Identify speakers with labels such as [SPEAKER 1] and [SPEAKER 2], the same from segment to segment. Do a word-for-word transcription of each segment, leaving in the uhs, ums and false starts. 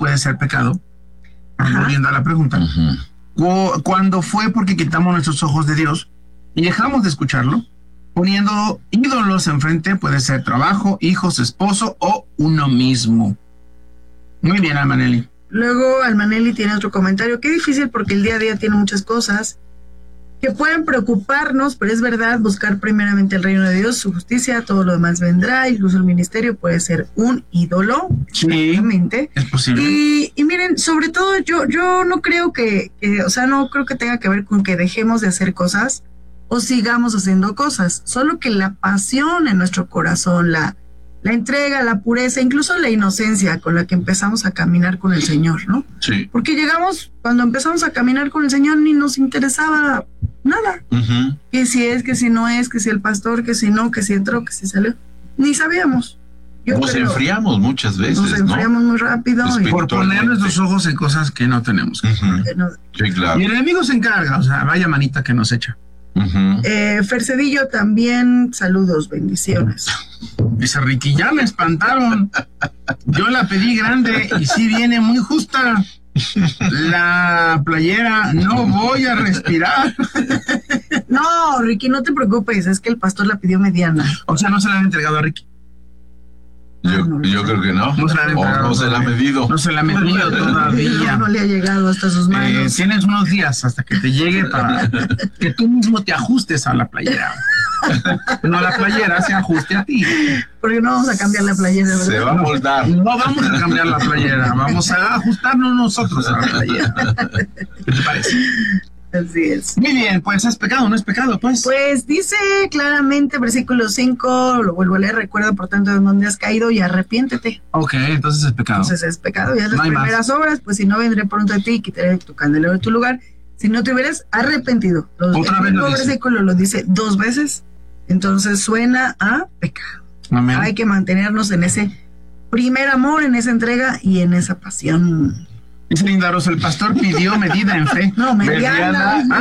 [SPEAKER 1] puede ser pecado.
[SPEAKER 2] Ajá.
[SPEAKER 1] Volviendo a la pregunta.
[SPEAKER 3] Uh-huh.
[SPEAKER 1] Cuando fue porque quitamos nuestros ojos de Dios y dejamos de escucharlo, poniendo ídolos enfrente, puede ser trabajo, hijos, esposo o uno mismo. Muy bien, Almanelli.
[SPEAKER 2] Luego Almanelli tiene otro comentario. Qué difícil porque el día a día tiene muchas cosas que pueden preocuparnos, pero es verdad, buscar primeramente el reino de Dios, su justicia, todo lo demás vendrá, incluso el ministerio puede ser un ídolo.
[SPEAKER 1] Sí,
[SPEAKER 2] obviamente.
[SPEAKER 1] es posible.
[SPEAKER 2] Y, y miren, sobre todo yo, yo no creo que, que, o sea, no creo que tenga que ver con que dejemos de hacer cosas o sigamos haciendo cosas, solo que la pasión en nuestro corazón, la, la entrega, la pureza, incluso la inocencia con la que empezamos a caminar con el Señor, ¿no?
[SPEAKER 3] Sí.
[SPEAKER 2] Porque llegamos, cuando empezamos a caminar con el Señor, ni nos interesaba nada.
[SPEAKER 3] Uh-huh.
[SPEAKER 2] Que si es, que si no es, que si el pastor, que si no, que si entró, que si salió. Ni sabíamos. Yo
[SPEAKER 3] Nos
[SPEAKER 2] creo,
[SPEAKER 3] enfriamos muchas veces,
[SPEAKER 2] Nos enfriamos
[SPEAKER 3] ¿no?
[SPEAKER 2] muy rápido. Y,
[SPEAKER 1] Por poner nuestros ojos en cosas que no tenemos.
[SPEAKER 3] Uh-huh.
[SPEAKER 2] no,
[SPEAKER 3] Sí, claro.
[SPEAKER 1] Y el enemigo se encarga, o sea, vaya manita que nos echa.
[SPEAKER 3] Uh-huh.
[SPEAKER 2] eh, Fercedillo también, saludos, bendiciones.
[SPEAKER 1] Dice Ricky, ya me espantaron. Yo la pedí grande y sí viene muy justa. La playera, no voy a respirar.
[SPEAKER 2] No, Ricky, no te preocupes, es que el pastor la pidió mediana.
[SPEAKER 1] O sea, no se la han entregado a Ricky.
[SPEAKER 3] Yo, yo creo que no.
[SPEAKER 1] No se la han
[SPEAKER 3] O
[SPEAKER 1] entregado
[SPEAKER 3] no se la ha
[SPEAKER 1] todavía.
[SPEAKER 3] medido.
[SPEAKER 1] No se la ha medido
[SPEAKER 2] No,
[SPEAKER 1] todavía.
[SPEAKER 2] no le ha llegado hasta sus
[SPEAKER 1] Eh,
[SPEAKER 2] manos.
[SPEAKER 1] tienes unos días hasta que te llegue para que tú mismo te ajustes a la playera. No la playera se ajuste a ti.
[SPEAKER 2] Porque no vamos a cambiar la playera, ¿verdad?
[SPEAKER 3] Se va a moldar.
[SPEAKER 1] No vamos a cambiar la playera, vamos a ajustarnos nosotros a la playera. ¿Qué te parece?
[SPEAKER 2] Así es.
[SPEAKER 1] Muy bien, pues es pecado, no es pecado, pues.
[SPEAKER 2] Pues dice claramente, versículo cinco, lo vuelvo a leer, recuerda por tanto de dónde has caído y arrepiéntete.
[SPEAKER 1] Ok, entonces es pecado.
[SPEAKER 2] Entonces es pecado, ya las
[SPEAKER 1] No hay
[SPEAKER 2] primeras obras, pues si no vendré pronto a ti y quitaré tu candelero de tu lugar, si no te hubieras arrepentido. Los,
[SPEAKER 1] Otra
[SPEAKER 2] el
[SPEAKER 1] vez lo
[SPEAKER 2] mismo
[SPEAKER 1] dice.
[SPEAKER 2] versículo lo dice dos veces, entonces suena a pecado.
[SPEAKER 1] Amén.
[SPEAKER 2] Hay que mantenernos en ese primer amor, en esa entrega y en esa pasión.
[SPEAKER 1] Dice Linda Rosa, el pastor pidió medida en fe.
[SPEAKER 2] No, mediana.
[SPEAKER 3] Mediana.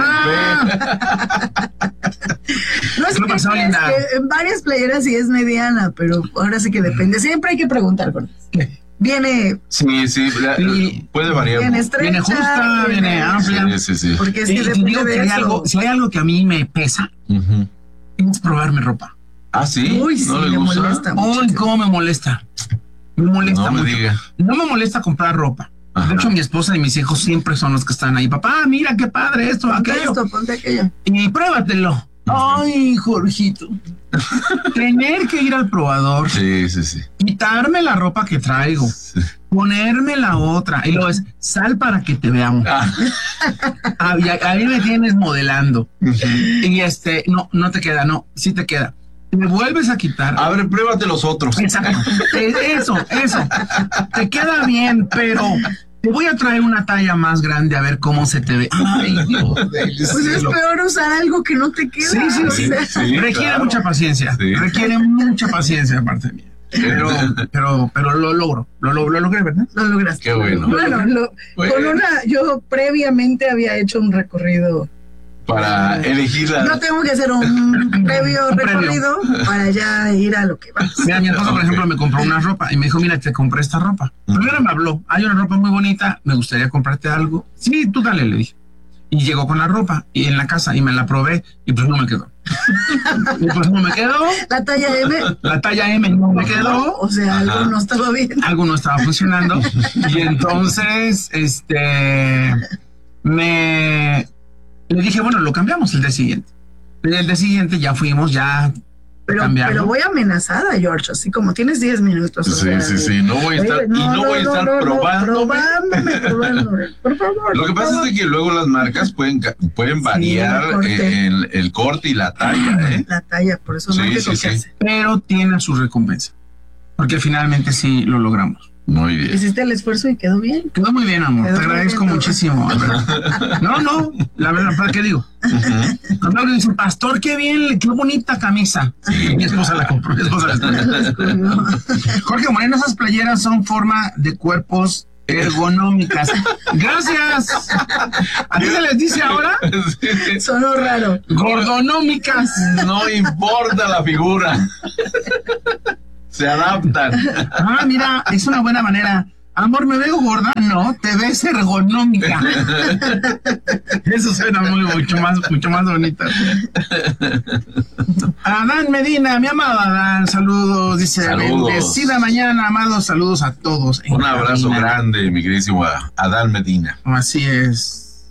[SPEAKER 1] Ah,
[SPEAKER 2] No es
[SPEAKER 1] ¿Qué
[SPEAKER 2] que,
[SPEAKER 1] pasó,
[SPEAKER 2] es
[SPEAKER 1] Linda?
[SPEAKER 2] que en varias playeras sí es mediana, pero ahora sí que depende. Siempre hay que preguntar, Gordes. Viene,
[SPEAKER 3] Sí, sí, la-
[SPEAKER 1] Sí.
[SPEAKER 3] puede variar.
[SPEAKER 2] viene estrecha,
[SPEAKER 1] viene justa, viene amplia.
[SPEAKER 3] Sí, sí, sí.
[SPEAKER 2] porque es
[SPEAKER 1] Y
[SPEAKER 2] que
[SPEAKER 1] te
[SPEAKER 2] depende
[SPEAKER 1] digo que
[SPEAKER 2] de
[SPEAKER 1] hay
[SPEAKER 2] eso.
[SPEAKER 1] algo, si hay algo que a mí me pesa,
[SPEAKER 3] Uh-huh.
[SPEAKER 1] es probarme ropa.
[SPEAKER 3] Ah, sí.
[SPEAKER 2] Uy, sí,
[SPEAKER 3] ¿No le
[SPEAKER 2] me
[SPEAKER 3] gusta?
[SPEAKER 2] molesta.
[SPEAKER 1] Uy, cómo me molesta. Me molesta
[SPEAKER 3] No me
[SPEAKER 1] mucho.
[SPEAKER 3] diga.
[SPEAKER 1] No me molesta comprar ropa.
[SPEAKER 3] Ajá.
[SPEAKER 1] De hecho, mi esposa y mis hijos siempre son los que están ahí. Papá, mira qué padre esto,
[SPEAKER 2] Ponte
[SPEAKER 1] aquello.
[SPEAKER 2] esto, ponte aquello.
[SPEAKER 1] Y pruébatelo. Ay, Jorgito. Tener que ir al probador,
[SPEAKER 3] Sí, sí, sí.
[SPEAKER 1] quitarme la ropa que traigo,
[SPEAKER 3] Sí.
[SPEAKER 1] ponerme la otra. Y luego es, sal para que te veamos.
[SPEAKER 3] Ah.
[SPEAKER 1] Ah, y a, a mí me tienes modelando.
[SPEAKER 3] Ujú.
[SPEAKER 1] Y este, no, no te queda, no, sí te queda. Me vuelves a quitar.
[SPEAKER 3] A ver, pruébate los otros.
[SPEAKER 1] Exacto. Eh, Eso, eso. Te queda bien, pero te voy a traer una talla más grande a ver cómo se te ve. Ay, Dios del
[SPEAKER 2] Pues es
[SPEAKER 1] cielo.
[SPEAKER 2] peor usar algo que no te queda.
[SPEAKER 1] Sí, sí,
[SPEAKER 2] o
[SPEAKER 1] sí.
[SPEAKER 2] sea,
[SPEAKER 3] Sí,
[SPEAKER 1] Requiere
[SPEAKER 3] claro.
[SPEAKER 1] mucha paciencia.
[SPEAKER 3] Sí.
[SPEAKER 1] Requiere mucha paciencia de parte mía. Pero, pero, pero lo logro. Lo, lo, lo logré, ¿verdad?
[SPEAKER 2] lo lograste.
[SPEAKER 3] Qué bueno.
[SPEAKER 2] Bueno, lo-
[SPEAKER 3] Bueno.
[SPEAKER 2] con una, yo previamente había hecho un recorrido.
[SPEAKER 3] Para elegir la...
[SPEAKER 2] Yo tengo que hacer un previo
[SPEAKER 1] Un previo.
[SPEAKER 2] recorrido para ya ir a lo que va.
[SPEAKER 1] Mira, mi esposa, por
[SPEAKER 3] Ok.
[SPEAKER 1] ejemplo, me compró una ropa y me dijo, mira, te compré esta ropa. Primero me habló, hay una ropa muy bonita, me gustaría comprarte algo. Sí, tú dale, le dije. Y llegó con la ropa y en la casa y me la probé y pues no me quedó. Y pues no me quedó.
[SPEAKER 2] La talla M,
[SPEAKER 1] La talla M no me quedó.
[SPEAKER 2] o sea, algo
[SPEAKER 3] Ajá.
[SPEAKER 2] no estaba bien.
[SPEAKER 1] Algo no estaba funcionando. Y entonces, este, me... Le dije, bueno, lo cambiamos el día siguiente. El día siguiente ya fuimos, ya
[SPEAKER 2] Pero,
[SPEAKER 1] cambiarlo.
[SPEAKER 2] pero voy amenazada, George, así como tienes diez minutos. o
[SPEAKER 3] Sí,
[SPEAKER 2] sea,
[SPEAKER 3] sí, sí. No voy a estar,
[SPEAKER 2] oye,
[SPEAKER 3] y no, voy a estar probando.
[SPEAKER 2] probándome, probándome. Por favor.
[SPEAKER 3] Lo que
[SPEAKER 2] por
[SPEAKER 3] pasa
[SPEAKER 2] favor.
[SPEAKER 3] es de que luego las marcas pueden, ca- pueden variar
[SPEAKER 2] el corte.
[SPEAKER 3] eh, el, el corte y la talla, ¿eh?
[SPEAKER 2] La talla, por eso no hay
[SPEAKER 3] Sí,
[SPEAKER 2] que
[SPEAKER 3] sí, sí.
[SPEAKER 2] confiarse.
[SPEAKER 1] Pero tiene su recompensa. Porque finalmente sí lo logramos.
[SPEAKER 3] Muy bien.
[SPEAKER 2] Hiciste el esfuerzo y quedó bien.
[SPEAKER 1] Quedó muy bien, amor.
[SPEAKER 2] Quedó
[SPEAKER 1] Te
[SPEAKER 2] muy
[SPEAKER 1] agradezco
[SPEAKER 2] bien,
[SPEAKER 1] muchísimo. la verdad. No, no, la verdad, ¿para qué digo?
[SPEAKER 3] Ujú.
[SPEAKER 1] Cuando alguien dice, pastor, qué bien, qué bonita camisa. Sí, mi esposa la compró, mi esposa la escogió. Jorge Moreno, esas playeras son forma de cuerpos ergonómicas. Gracias. ¿A ti se les dice ahora?
[SPEAKER 3] Sí.
[SPEAKER 2] Sonó raro.
[SPEAKER 1] Gordonómicas.
[SPEAKER 3] No importa la figura. Se adaptan.
[SPEAKER 1] Ah, mira, es una buena manera Amor, ¿me veo gorda? No, te ves ergonómica. Eso suena muy, mucho más, mucho más bonito. Adán Medina, mi amado Adán, saludos. Dice,
[SPEAKER 3] Saludos.
[SPEAKER 1] bendecida mañana, amados, saludos a todos. en
[SPEAKER 3] Un abrazo
[SPEAKER 1] cabina.
[SPEAKER 3] grande, mi queridísimo Adán Medina.
[SPEAKER 1] Así es.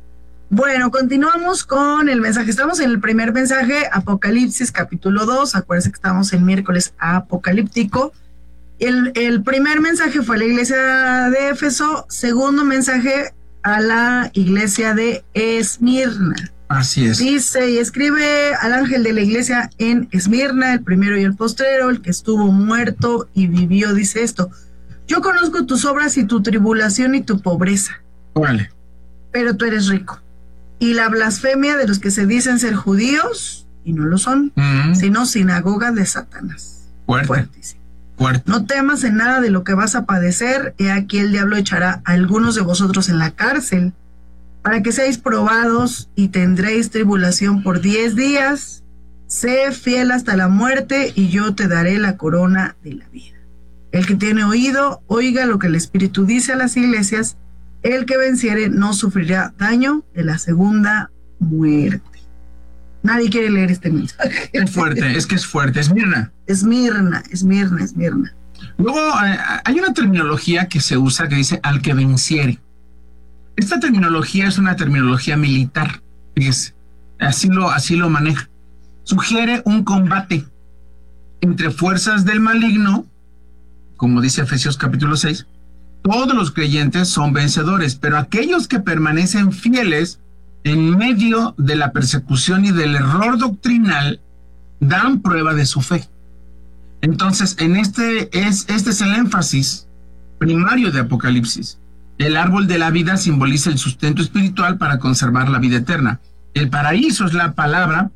[SPEAKER 2] Bueno, continuamos con el mensaje. Estamos en el primer mensaje, Apocalipsis capítulo dos. Acuérdense que estamos el miércoles apocalíptico. El, el primer mensaje fue a la iglesia de Éfeso, segundo mensaje a la iglesia de Esmirna.
[SPEAKER 1] Así es.
[SPEAKER 2] Dice y escribe al ángel de la iglesia en Esmirna, el primero y el postrero, el que estuvo muerto y vivió, dice esto: yo conozco tus obras y tu tribulación y tu pobreza,
[SPEAKER 1] Órale.
[SPEAKER 2] pero tú eres rico. Y la blasfemia de los que se dicen ser judíos, y no lo son,
[SPEAKER 1] Mm,
[SPEAKER 2] sino sinagoga de Satanás.
[SPEAKER 1] fuerte,
[SPEAKER 2] Fuertísimo.
[SPEAKER 1] fuerte.
[SPEAKER 2] No temas en nada de lo que vas a padecer. He aquí el diablo echará a algunos de vosotros en la cárcel para que seáis probados y tendréis tribulación por diez días. Sé fiel hasta la muerte y yo te daré la corona de la vida. El que tiene oído, oiga lo que el Espíritu dice a las iglesias. El que venciere no sufrirá daño de la segunda muerte. Nadie quiere leer este mensaje.
[SPEAKER 1] Es fuerte, es que es fuerte. Esmirna.
[SPEAKER 2] Esmirna, Esmirna, Esmirna.
[SPEAKER 1] Luego eh, hay una terminología que se usa que dice al que venciere. Esta terminología es una terminología militar. Fíjese, así lo, así lo maneja. Sugiere un combate entre fuerzas del maligno, como dice Efesios capítulo seis. Todos los creyentes son vencedores, pero aquellos que permanecen fieles en medio de la persecución y del error doctrinal dan prueba de su fe. Entonces, en este es, este es el énfasis primario de Apocalipsis. El árbol de la vida simboliza el sustento espiritual para conservar la vida eterna. El paraíso es la palabra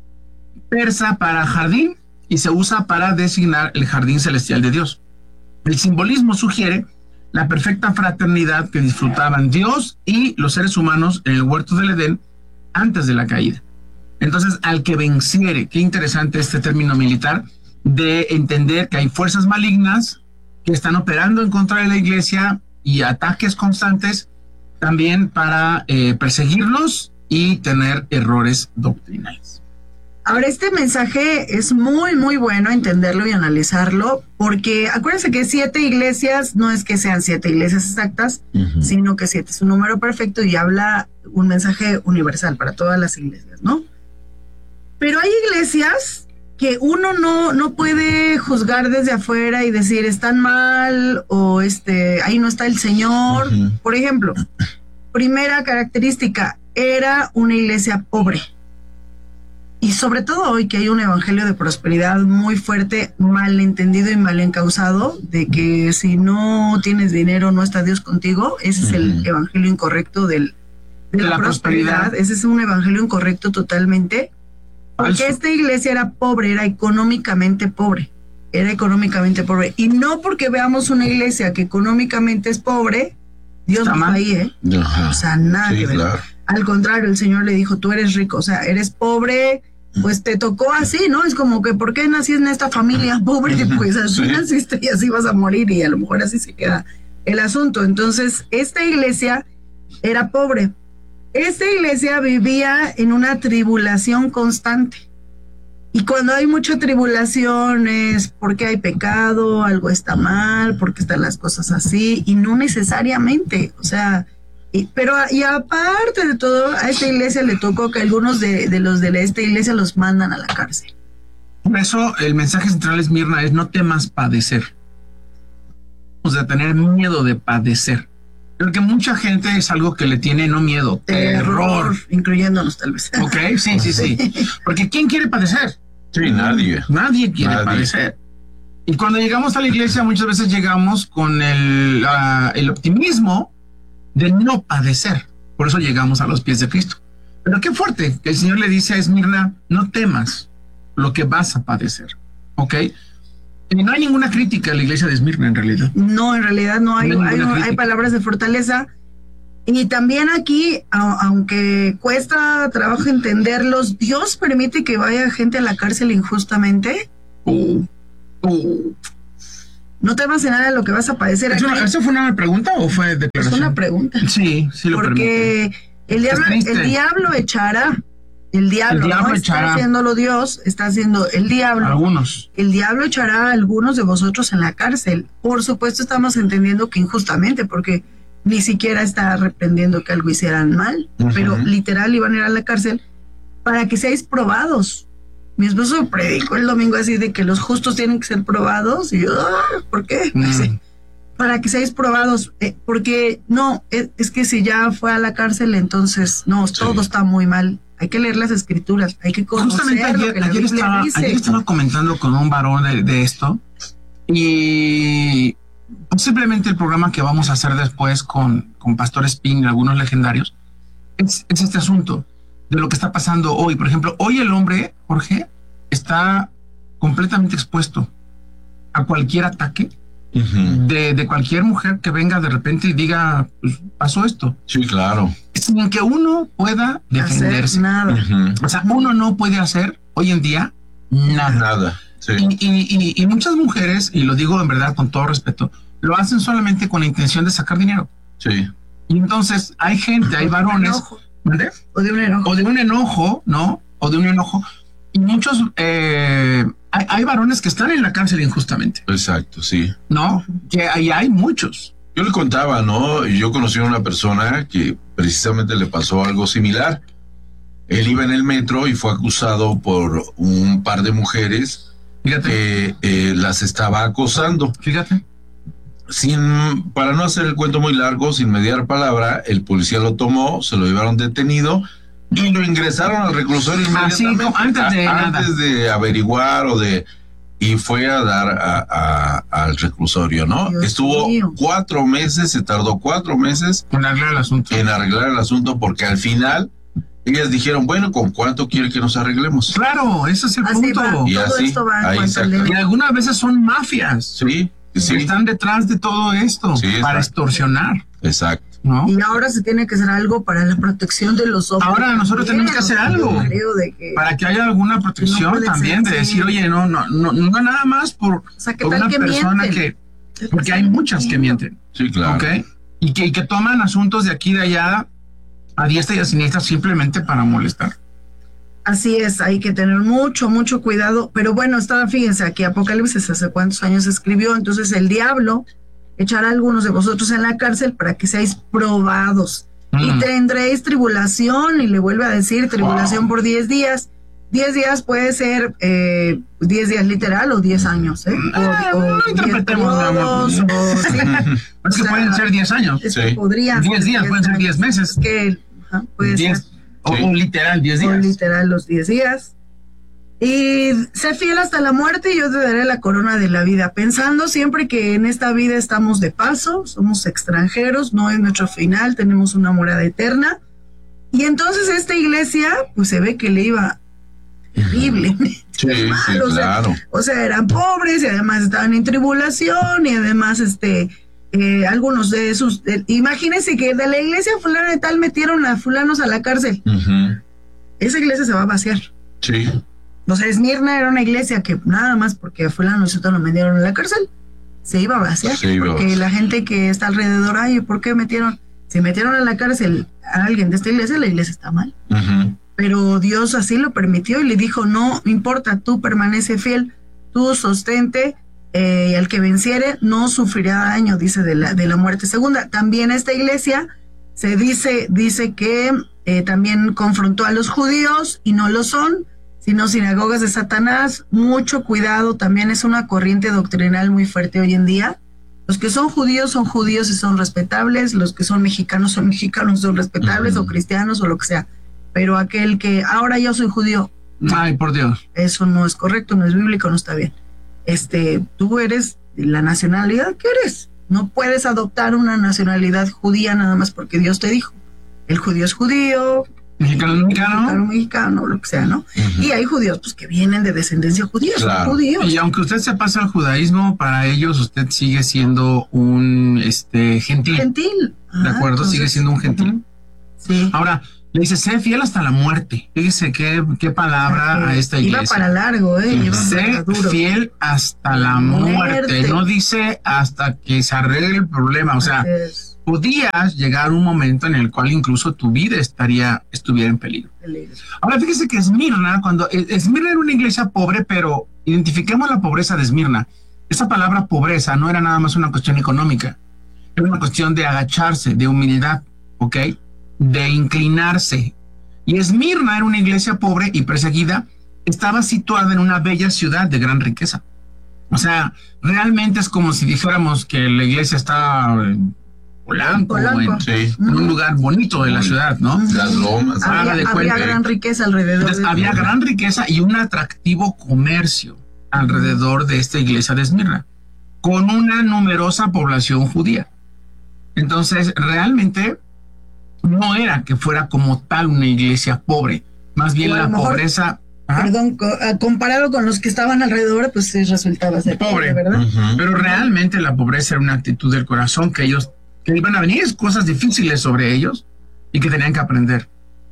[SPEAKER 1] persa para jardín y se usa para designar el jardín celestial de Dios. El simbolismo sugiere la perfecta fraternidad que disfrutaban Dios y los seres humanos en el huerto del Edén antes de la caída. Entonces, al que venciere, qué interesante este término militar, de entender que hay fuerzas malignas que están operando en contra de la iglesia y ataques constantes también para eh, perseguirlos y tener errores doctrinales.
[SPEAKER 2] Ahora, este mensaje es muy, muy bueno entenderlo y analizarlo, porque acuérdense que siete iglesias no es que sean siete iglesias exactas,
[SPEAKER 3] Uh-huh.
[SPEAKER 2] sino que siete es un número perfecto y habla un mensaje universal para todas las iglesias, ¿no? Pero hay iglesias que uno no, no puede juzgar desde afuera y decir están mal o este ahí no está el Señor.
[SPEAKER 3] Uh-huh.
[SPEAKER 2] Por ejemplo, primera característica, era una iglesia pobre. Y sobre todo hoy que hay un evangelio de prosperidad muy fuerte, mal entendido y mal encausado, de que si no tienes dinero no está Dios contigo. Ese es el
[SPEAKER 3] Ujú.
[SPEAKER 2] evangelio incorrecto del, de
[SPEAKER 1] De
[SPEAKER 2] la,
[SPEAKER 1] la
[SPEAKER 2] prosperidad.
[SPEAKER 1] prosperidad.
[SPEAKER 2] Ese es un evangelio incorrecto totalmente. Porque
[SPEAKER 1] Falso.
[SPEAKER 2] esta iglesia era pobre, era económicamente pobre. Era económicamente pobre. Y no porque veamos una iglesia que económicamente es pobre, Dios
[SPEAKER 1] Está
[SPEAKER 2] no está
[SPEAKER 1] mal.
[SPEAKER 2] ahí, ¿eh?
[SPEAKER 3] Ajá.
[SPEAKER 2] O sea, nada
[SPEAKER 3] Sí,
[SPEAKER 2] que ver.
[SPEAKER 3] claro.
[SPEAKER 2] Al contrario, el Señor le dijo, tú eres rico, o sea, eres pobre, pues te tocó así, ¿no? Es como que, ¿por qué nací en esta familia pobre? Pues así
[SPEAKER 3] Sí.
[SPEAKER 2] naciste y así vas a morir y a lo mejor así se queda el asunto. Entonces, esta iglesia era pobre. Esta iglesia vivía en una tribulación constante. Y cuando hay mucha tribulación es porque hay pecado, algo está mal, porque están las cosas así, y no necesariamente, o sea... Y, pero y aparte de todo, a esta iglesia le tocó que algunos de, de los de esta iglesia los mandan a la cárcel.
[SPEAKER 1] Por eso el mensaje central es, Mirna, es no temas padecer. O sea, tener miedo de padecer. Creo que mucha gente es algo que le tiene no miedo, terror.
[SPEAKER 2] Incluyéndonos tal vez.
[SPEAKER 1] Ok, sí, sí, sí. Porque ¿quién quiere padecer?
[SPEAKER 3] Sí, nadie.
[SPEAKER 1] Nadie quiere
[SPEAKER 3] Nadie.
[SPEAKER 1] padecer. Y cuando llegamos a la iglesia muchas veces llegamos con el, uh, el optimismo de no padecer. Por eso llegamos a los pies de Cristo. Pero qué fuerte que el Señor le dice a Esmirna, no temas lo que vas a padecer. ¿Ok? Y no hay ninguna crítica a la iglesia de Esmirna en realidad.
[SPEAKER 2] No, en realidad no hay,
[SPEAKER 1] No hay
[SPEAKER 2] hay,
[SPEAKER 1] ninguna
[SPEAKER 2] hay
[SPEAKER 1] crítica.
[SPEAKER 2] palabras de fortaleza. Y también aquí, a- aunque cuesta trabajo entenderlos, Dios permite que vaya gente a la cárcel injustamente.
[SPEAKER 1] Uh, uh.
[SPEAKER 2] no temas en nada lo que vas a padecer.
[SPEAKER 1] ¿Eso,
[SPEAKER 2] Aquí.
[SPEAKER 1] ¿Eso fue una pregunta o fue
[SPEAKER 2] Es
[SPEAKER 1] declaración?
[SPEAKER 2] una pregunta.
[SPEAKER 1] Sí, sí lo permite.
[SPEAKER 2] Porque el diablo, el diablo echará, el diablo,
[SPEAKER 1] El diablo
[SPEAKER 2] no
[SPEAKER 1] echará.
[SPEAKER 2] está haciéndolo Dios, está haciendo el diablo.
[SPEAKER 1] Algunos.
[SPEAKER 2] El diablo echará a algunos de vosotros en la cárcel. Por supuesto estamos entendiendo que injustamente, porque ni siquiera está reprendiendo que algo hicieran mal,
[SPEAKER 3] Ujú.
[SPEAKER 2] pero literal iban a ir a la cárcel para que seáis probados. Mi esposo predicó el domingo así de que los justos tienen que ser probados, y yo, "Ah, ¿por qué?"
[SPEAKER 1] Mm.
[SPEAKER 2] Sí. Para que seáis probados, eh, porque no, es, es que si ya fue a la cárcel, entonces no,
[SPEAKER 3] Sí.
[SPEAKER 2] todo está muy mal. Hay que leer las escrituras, hay que conocer
[SPEAKER 1] Justamente
[SPEAKER 2] lo
[SPEAKER 1] ayer,
[SPEAKER 2] que la
[SPEAKER 1] ayer,
[SPEAKER 2] Biblia
[SPEAKER 1] estaba,
[SPEAKER 2] dice.
[SPEAKER 1] ayer estaba comentando con un varón de, de esto y posiblemente el programa que vamos a hacer después con, con Pastor Spin y algunos legendarios es, es este asunto de lo que está pasando hoy. Por ejemplo, hoy el hombre, Jorge, está completamente expuesto a cualquier ataque
[SPEAKER 3] Ujú.
[SPEAKER 1] de, de cualquier mujer que venga de repente y diga, pues pasó esto,
[SPEAKER 3] Sí, claro.
[SPEAKER 1] sin que uno pueda defenderse.
[SPEAKER 2] Hacer nada.
[SPEAKER 3] Ujú.
[SPEAKER 1] O sea, uno no puede hacer hoy en día nada.
[SPEAKER 3] Nada. Sí.
[SPEAKER 1] Y, y- y- y muchas mujeres, y lo digo en verdad con todo respeto, lo hacen solamente con la intención de sacar dinero.
[SPEAKER 3] Sí.
[SPEAKER 1] Y entonces hay gente, hay
[SPEAKER 2] De un
[SPEAKER 1] varones,
[SPEAKER 2] enojo,
[SPEAKER 1] ¿mande?
[SPEAKER 2] o de un enojo.
[SPEAKER 1] O de un enojo, ¿no? O de un enojo. Y muchos, eh, hay, hay varones que están en la cárcel injustamente,
[SPEAKER 3] Exacto, sí.
[SPEAKER 1] ¿no? Que ahí hay muchos.
[SPEAKER 3] Yo le contaba, ¿no? Yo conocí a una persona que precisamente le pasó algo similar. Él iba en el metro y fue acusado por un par de mujeres
[SPEAKER 1] Fíjate,
[SPEAKER 3] que eh, las estaba acosando.
[SPEAKER 1] fíjate.
[SPEAKER 3] Sin, para no hacer el cuento muy largo, sin mediar palabra, el policía lo tomó, se lo llevaron detenido y lo ingresaron al reclusorio
[SPEAKER 1] Así,
[SPEAKER 3] inmediatamente.
[SPEAKER 1] como antes de
[SPEAKER 3] A-
[SPEAKER 1] nada.
[SPEAKER 3] antes de averiguar o de... Y fue a dar a- a- al reclusorio, ¿no?
[SPEAKER 2] Dios
[SPEAKER 3] Estuvo
[SPEAKER 2] mío.
[SPEAKER 3] cuatro meses, se tardó cuatro meses
[SPEAKER 1] Con arreglar el asunto.
[SPEAKER 3] en arreglar el asunto porque al final ellas dijeron, bueno, ¿con cuánto quiere que nos arreglemos?
[SPEAKER 1] Claro, ese es el
[SPEAKER 2] Así
[SPEAKER 1] punto.
[SPEAKER 2] va.
[SPEAKER 3] Y
[SPEAKER 2] Todo
[SPEAKER 3] así,
[SPEAKER 2] esto va en
[SPEAKER 3] ahí
[SPEAKER 2] cuanto al
[SPEAKER 3] saca.
[SPEAKER 1] Y algunas veces son mafias.
[SPEAKER 3] Sí,
[SPEAKER 1] que
[SPEAKER 3] sí,
[SPEAKER 1] están detrás de todo esto
[SPEAKER 3] Sí,
[SPEAKER 1] para
[SPEAKER 3] exacto.
[SPEAKER 1] extorsionar,
[SPEAKER 3] exacto.
[SPEAKER 1] ¿no?
[SPEAKER 2] Y ahora se tiene que hacer algo para la protección de los hombres.
[SPEAKER 1] Ahora nosotros
[SPEAKER 2] también,
[SPEAKER 1] tenemos que hacer
[SPEAKER 2] o sea,
[SPEAKER 1] algo.
[SPEAKER 2] yo creo de que,
[SPEAKER 1] Para que haya alguna protección
[SPEAKER 2] puede
[SPEAKER 1] también
[SPEAKER 2] ser,
[SPEAKER 1] de
[SPEAKER 2] sí.
[SPEAKER 1] decir, oye, no, no, no, no nada más por,
[SPEAKER 2] o sea, ¿qué
[SPEAKER 1] por
[SPEAKER 2] tal
[SPEAKER 1] una
[SPEAKER 2] que
[SPEAKER 1] persona
[SPEAKER 2] mienten?
[SPEAKER 1] que, porque hay muchas que mienten,
[SPEAKER 3] Sí, claro.
[SPEAKER 1] ¿ok? Y que, y que toman asuntos de aquí y de allá a diestra y a siniestra simplemente para molestar.
[SPEAKER 2] Así es, hay que tener mucho, mucho cuidado. Pero bueno, está, fíjense, aquí Apocalipsis hace cuántos años se escribió. Entonces el diablo echará a algunos de vosotros en la cárcel para que seáis probados. Y
[SPEAKER 1] Mm.
[SPEAKER 2] tendréis tribulación, y le vuelve a decir tribulación por diez días. Diez días puede ser eh, diez días literal o diez años, ¿eh?
[SPEAKER 1] Ah,
[SPEAKER 2] O, o
[SPEAKER 1] no
[SPEAKER 2] diez
[SPEAKER 1] interpretemos, mi amor.
[SPEAKER 2] periodos, o sí.
[SPEAKER 1] Es que
[SPEAKER 2] O sea,
[SPEAKER 1] pueden ser diez años,
[SPEAKER 2] Es
[SPEAKER 3] Sí.
[SPEAKER 2] que podría
[SPEAKER 1] diez
[SPEAKER 2] ser
[SPEAKER 1] días, pueden ser diez
[SPEAKER 2] años.
[SPEAKER 1] meses,
[SPEAKER 2] Es que ajá, puede
[SPEAKER 1] diez,
[SPEAKER 2] ser.
[SPEAKER 1] o,
[SPEAKER 3] Sí.
[SPEAKER 1] o literal diez
[SPEAKER 2] O
[SPEAKER 1] días.
[SPEAKER 2] literal los diez días. Y sé fiel hasta la muerte y yo te daré la corona de la vida. Pensando siempre que en esta vida estamos de paso, somos extranjeros, no es nuestro final, tenemos una morada eterna. Y entonces esta iglesia, pues se ve que le iba terrible.
[SPEAKER 3] Sí, sí,
[SPEAKER 2] mal, o sea,
[SPEAKER 3] claro.
[SPEAKER 2] O sea, eran pobres y además estaban en tribulación y además este eh, algunos de sus... eh, imagínense que de la iglesia fulana de tal metieron a fulanos a la cárcel.
[SPEAKER 3] Ujú.
[SPEAKER 2] Esa iglesia se va a vaciar.
[SPEAKER 3] Sí,
[SPEAKER 2] O sea, Esmirna era una iglesia que nada más porque a fulano se lo metieron en la cárcel, se iba a vaciar.
[SPEAKER 3] Se iba a
[SPEAKER 2] porque
[SPEAKER 3] vaciar.
[SPEAKER 2] la gente que está alrededor, ay, ¿por qué metieron? Si metieron a la cárcel a alguien de esta iglesia, la iglesia está mal.
[SPEAKER 3] ujú.
[SPEAKER 2] Pero Dios así lo permitió y le dijo, no importa, tú permanece fiel, tú sostente, eh, y al que venciere no sufrirá daño, dice, de la, de la muerte segunda. También esta iglesia se dice, dice que eh, también confrontó a los judíos y no lo son, sino sinagogas de Satanás. Mucho cuidado, también es una corriente doctrinal muy fuerte hoy en día. Los que son judíos son judíos y son respetables, los que son mexicanos son mexicanos y son respetables,
[SPEAKER 3] Ujú.
[SPEAKER 2] o cristianos o lo que sea. Pero aquel que ahora yo soy judío,
[SPEAKER 1] Ay, por Dios.
[SPEAKER 2] eso no es correcto, no es bíblico, no está bien. Este, tú eres de la nacionalidad que eres. No puedes adoptar una nacionalidad judía nada más porque Dios te dijo. El judío es judío,
[SPEAKER 1] Mexicano,
[SPEAKER 2] mexicano,
[SPEAKER 1] mexicano.
[SPEAKER 2] mexicano, lo que sea, ¿no?
[SPEAKER 3] Ujú.
[SPEAKER 2] Y hay judíos pues que vienen de descendencia judía,
[SPEAKER 3] Claro.
[SPEAKER 2] son judíos.
[SPEAKER 1] Y aunque usted se pasa al judaísmo, para ellos usted sigue siendo un este gentil.
[SPEAKER 2] Gentil.
[SPEAKER 1] ¿De
[SPEAKER 2] Ah,
[SPEAKER 1] acuerdo?
[SPEAKER 2] entonces,
[SPEAKER 1] Sigue siendo un gentil.
[SPEAKER 2] ujú. Sí.
[SPEAKER 1] Ahora, le dice, sé fiel hasta la muerte. Fíjese qué, qué palabra a esta iglesia.
[SPEAKER 2] Iba para largo, ¿eh? Iba
[SPEAKER 1] Sé
[SPEAKER 2] para duro.
[SPEAKER 1] fiel hasta la muerte.
[SPEAKER 2] Muerte.
[SPEAKER 1] No dice hasta que se arregle el problema. O sea,
[SPEAKER 2] Es
[SPEAKER 1] podías llegar a un momento en el cual incluso tu vida estaría, estuviera en peligro.
[SPEAKER 2] peligro.
[SPEAKER 1] Ahora, fíjese que Esmirna, cuando Esmirna era una iglesia pobre, pero identifiquemos la pobreza de Esmirna. Esa palabra pobreza no era nada más una cuestión económica. Era una cuestión de agacharse, de humildad, ¿ok? De inclinarse. Y Esmirna era una iglesia pobre y perseguida. Estaba situada en una bella ciudad de gran riqueza. O sea, realmente es como si dijéramos que la iglesia está en Polanco,
[SPEAKER 2] Polanco.
[SPEAKER 1] En,
[SPEAKER 3] Sí.
[SPEAKER 1] en un lugar bonito de la ciudad, ¿no?
[SPEAKER 3] Las lomas.
[SPEAKER 1] Ah,
[SPEAKER 2] Había,
[SPEAKER 1] de
[SPEAKER 2] había
[SPEAKER 1] cuenta.
[SPEAKER 2] gran riqueza alrededor.
[SPEAKER 1] Entonces,
[SPEAKER 2] de-
[SPEAKER 1] había gran riqueza y un atractivo comercio alrededor de esta iglesia de Esmirna, con una numerosa población judía. Entonces, realmente no era que fuera como tal una iglesia pobre, más bien
[SPEAKER 2] O a
[SPEAKER 1] la
[SPEAKER 2] lo mejor-
[SPEAKER 1] pobreza. Ajá.
[SPEAKER 2] Perdón, co- ah, comparado con los que estaban alrededor, pues sí, resultaba ser
[SPEAKER 1] Pobre.
[SPEAKER 2] pobre, ¿verdad?
[SPEAKER 3] Ujú.
[SPEAKER 1] Pero realmente la pobreza era una actitud del corazón que ellos, que iban a venir cosas difíciles sobre ellos y que tenían que aprender.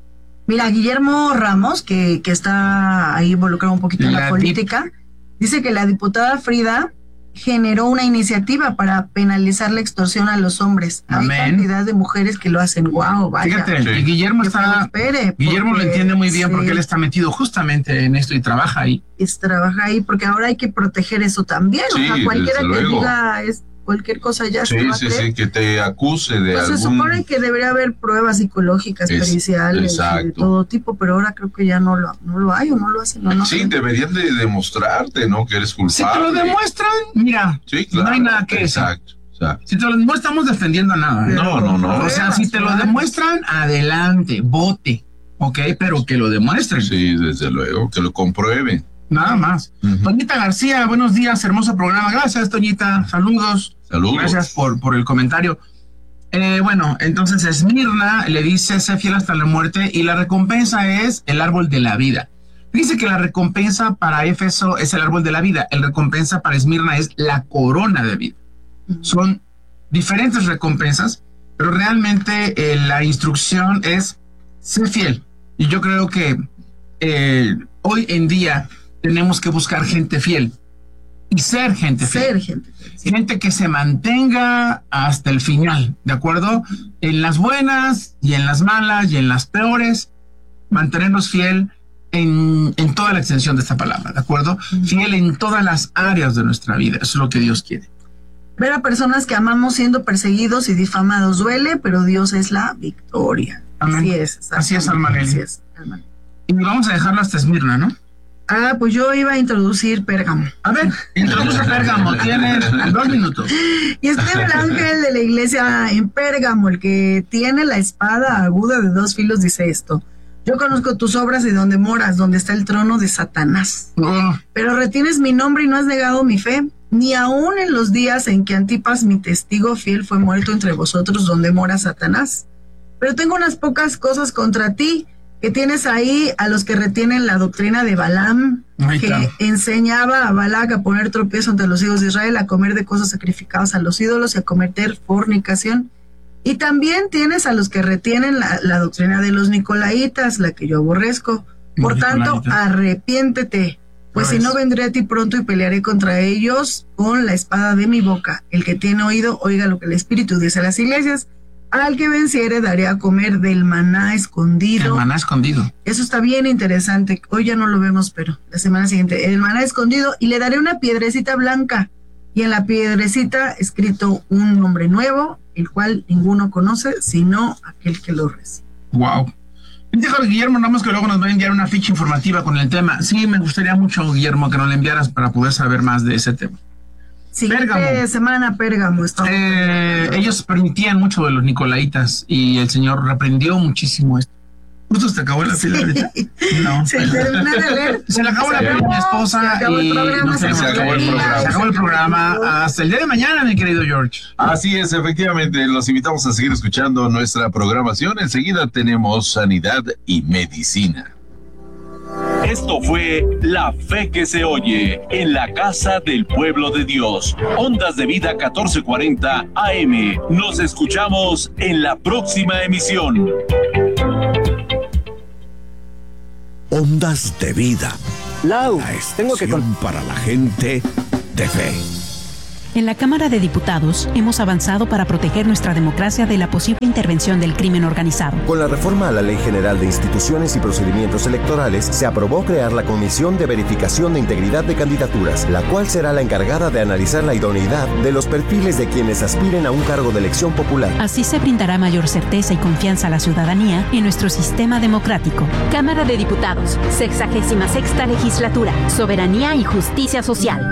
[SPEAKER 2] Mira, Guillermo Ramos, que, que está ahí involucrado un poquito en
[SPEAKER 1] La
[SPEAKER 2] la
[SPEAKER 1] dip-
[SPEAKER 2] política, dice que la diputada Frida generó una iniciativa para penalizar la extorsión a los hombres.
[SPEAKER 1] Amén.
[SPEAKER 2] Hay cantidad de mujeres que lo hacen. Wow, vaya.
[SPEAKER 1] Fíjate,
[SPEAKER 3] Sí.
[SPEAKER 1] y Guillermo
[SPEAKER 2] Que
[SPEAKER 1] está,
[SPEAKER 2] prospere,
[SPEAKER 1] Guillermo lo
[SPEAKER 2] porque,
[SPEAKER 1] entiende muy bien
[SPEAKER 2] sí,
[SPEAKER 1] porque él está metido justamente en esto y trabaja ahí.
[SPEAKER 2] es- trabaja ahí, porque ahora hay que proteger eso también.
[SPEAKER 3] Sí,
[SPEAKER 2] o sea, cualquiera
[SPEAKER 3] desde
[SPEAKER 2] que
[SPEAKER 3] luego.
[SPEAKER 2] diga es, cualquier cosa ya se
[SPEAKER 3] Sí,
[SPEAKER 2] va a
[SPEAKER 3] sí,
[SPEAKER 2] creer.
[SPEAKER 3] sí, que te acuse de
[SPEAKER 2] Pues se
[SPEAKER 3] algún...
[SPEAKER 2] supone que debería haber pruebas psicológicas,
[SPEAKER 3] Es-
[SPEAKER 2] periciales, y de
[SPEAKER 3] exacto.
[SPEAKER 2] todo tipo, pero ahora creo que ya no lo, no lo hay o no lo hacen. No, no
[SPEAKER 3] Sí,
[SPEAKER 2] sé.
[SPEAKER 3] deberían de demostrarte, ¿no? Que eres
[SPEAKER 1] Si te lo
[SPEAKER 3] culpable.
[SPEAKER 1] demuestran, mira,
[SPEAKER 3] Sí, claro.
[SPEAKER 1] no hay nada que decir.
[SPEAKER 3] Exacto. O sea,
[SPEAKER 1] Si te lo, no estamos defendiendo a nada. ¿eh?
[SPEAKER 3] no, no, no.
[SPEAKER 1] O sea, si te lo demuestran, adelante, vote, ¿ok? Pero que lo demuestren,
[SPEAKER 3] Sí, desde luego, que lo comprueben.
[SPEAKER 1] nada más.
[SPEAKER 3] Ujú.
[SPEAKER 1] Toñita García, buenos días, hermoso programa. Gracias, Toñita, saludos.
[SPEAKER 3] Saludos.
[SPEAKER 1] Gracias por, por el comentario. Eh, bueno, entonces Esmirna le dice, sé fiel hasta la muerte y la recompensa es el árbol de la vida. Dice que la recompensa para Éfeso es el árbol de la vida, el recompensa para Esmirna es la corona de vida. Son diferentes recompensas, pero realmente eh, la instrucción es ser fiel. Y yo creo que eh, hoy en día tenemos que buscar gente fiel y ser gente fiel.
[SPEAKER 2] Ser gente. Sí.
[SPEAKER 1] Gente que se mantenga hasta el final, ¿de acuerdo? En las buenas y en las malas y en las peores, mantenernos fiel en, en toda la extensión de esta palabra, ¿de acuerdo? Fiel en todas las áreas de nuestra vida, eso es lo que Dios quiere.
[SPEAKER 2] Ver a personas que amamos siendo perseguidos y difamados duele, pero Dios es la victoria.
[SPEAKER 1] Amén.
[SPEAKER 2] Así es.
[SPEAKER 1] Así es,
[SPEAKER 2] exactamente,
[SPEAKER 1] Alma Nelly.
[SPEAKER 2] Así es, Alma.
[SPEAKER 1] Y vamos a dejarlo hasta Esmirna, ¿no?
[SPEAKER 2] Ah, pues yo iba a introducir Pérgamo.
[SPEAKER 1] A ver, introduce Pérgamo, tienes dos minutos.
[SPEAKER 2] Y este es el ángel de la iglesia en Pérgamo, el que tiene la espada aguda de dos filos, dice esto. Yo conozco tus obras y donde moras, donde está el trono de Satanás.
[SPEAKER 1] Oh,
[SPEAKER 2] Pero retienes mi nombre y no has negado mi fe, ni aun en los días en que Antipas, mi testigo fiel, fue muerto entre vosotros, donde mora Satanás. Pero tengo unas pocas cosas contra ti, que tienes ahí a los que retienen la doctrina de Balaam,
[SPEAKER 1] Ahí
[SPEAKER 2] que
[SPEAKER 1] está.
[SPEAKER 2] enseñaba a Balac a poner tropiezo entre los hijos de Israel, a comer de cosas sacrificadas a los ídolos y a cometer fornicación. Y también tienes a los que retienen la, la doctrina de los nicolaitas, la que yo aborrezco. Por
[SPEAKER 1] Los
[SPEAKER 2] tanto,
[SPEAKER 1] nicolaitas.
[SPEAKER 2] arrepiéntete, pues
[SPEAKER 1] Pues.
[SPEAKER 2] si no vendré a ti pronto y pelearé contra ellos con la espada de mi boca. El que tiene oído, oiga lo que el Espíritu dice a las iglesias. Al que venciere daré a comer del maná
[SPEAKER 1] El
[SPEAKER 2] escondido.
[SPEAKER 1] maná escondido.
[SPEAKER 2] Eso está bien interesante. Hoy ya no lo vemos, pero la semana siguiente. El maná escondido, y le daré una piedrecita blanca, y en la piedrecita escrito un nombre nuevo, el cual ninguno conoce, sino aquel que lo recibe.
[SPEAKER 1] Wow. Dijo Guillermo Ramos que luego nos va a enviar una ficha informativa con el tema. Sí, me gustaría mucho, Guillermo, que nos la enviaras para poder saber más de ese tema.
[SPEAKER 2] Siguiente
[SPEAKER 1] Pérgamo.
[SPEAKER 2] semana, Pérgamo. Estamos
[SPEAKER 1] Eh, ellos permitían mucho de los nicolaitas y el Señor reprendió muchísimo esto. Justo se acabó la fila ahorita. No.
[SPEAKER 2] Se termina de leer.
[SPEAKER 1] Se le acabó la
[SPEAKER 2] Se
[SPEAKER 1] fila a mi
[SPEAKER 2] acabó,
[SPEAKER 1] esposa
[SPEAKER 2] se acabó el
[SPEAKER 1] y
[SPEAKER 2] programa,
[SPEAKER 1] nos
[SPEAKER 2] se
[SPEAKER 1] tenemos
[SPEAKER 3] acabó
[SPEAKER 1] que
[SPEAKER 3] el
[SPEAKER 1] ir.
[SPEAKER 3] programa.
[SPEAKER 1] Se acabó el programa. Hasta el día de mañana, mi querido George.
[SPEAKER 3] Así es, efectivamente, los invitamos a seguir escuchando nuestra programación. Enseguida tenemos sanidad y medicina.
[SPEAKER 4] Esto fue La Fe que se oye en la casa del pueblo de Dios. Ondas de Vida catorce cuarenta A M. Nos escuchamos en la próxima emisión.
[SPEAKER 5] Ondas de Vida.
[SPEAKER 6] Lau,
[SPEAKER 5] La
[SPEAKER 6] tengo que
[SPEAKER 5] estación para la gente de fe.
[SPEAKER 7] En la Cámara de Diputados hemos avanzado para proteger nuestra democracia de la posible intervención del crimen organizado.
[SPEAKER 8] Con la reforma a la Ley General de Instituciones y Procedimientos Electorales, se aprobó crear la Comisión de Verificación de Integridad de Candidaturas, la cual será la encargada de analizar la idoneidad de los perfiles de quienes aspiren a un cargo de elección popular.
[SPEAKER 7] Así se brindará mayor certeza y confianza a la ciudadanía en nuestro sistema democrático.
[SPEAKER 9] Cámara de Diputados, sexagésima sexta legislatura, soberanía y justicia social.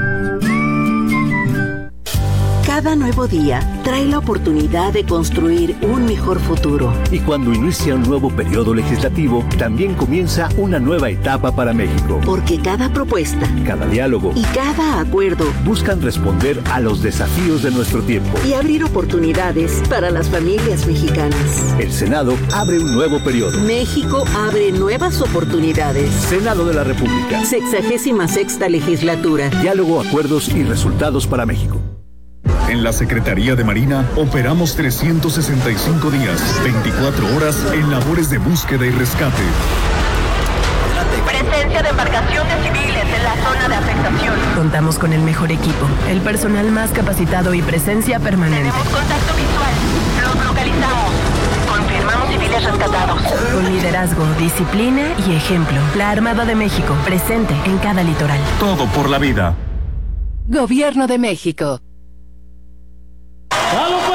[SPEAKER 10] Cada nuevo día trae la oportunidad de construir un mejor futuro.
[SPEAKER 11] Y cuando inicia un nuevo periodo legislativo, también comienza una nueva etapa para México.
[SPEAKER 10] Porque cada propuesta,
[SPEAKER 11] cada diálogo
[SPEAKER 10] y cada acuerdo
[SPEAKER 11] buscan responder a los desafíos de nuestro tiempo
[SPEAKER 10] y abrir oportunidades para las familias mexicanas.
[SPEAKER 11] El Senado abre un nuevo periodo.
[SPEAKER 10] México abre nuevas oportunidades.
[SPEAKER 11] Senado de la República.
[SPEAKER 10] Sexagésima sexta legislatura.
[SPEAKER 11] Diálogo, acuerdos y resultados para México.
[SPEAKER 12] En la Secretaría de Marina operamos trescientos sesenta y cinco días, veinticuatro horas en labores de búsqueda y rescate.
[SPEAKER 13] Presencia de embarcaciones civiles en la zona de afectación.
[SPEAKER 14] Contamos con el mejor equipo, el personal más capacitado y presencia permanente.
[SPEAKER 13] Tenemos contacto visual. Los localizamos. Confirmamos civiles rescatados.
[SPEAKER 14] Con liderazgo, disciplina y ejemplo. La Armada de México, presente en cada litoral.
[SPEAKER 12] Todo por la vida.
[SPEAKER 15] Gobierno de México.
[SPEAKER 16] ¡A lo